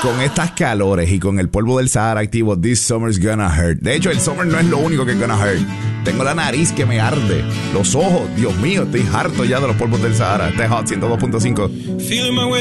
con estas calores y con el polvo del Sahara activo, this summer's gonna hurt. De hecho, el summer no es lo único que gonna hurt. Tengo la nariz que me arde. Los ojos, Dios mío, estoy harto ya de los polvos del Sahara. Este es Hot 102.5.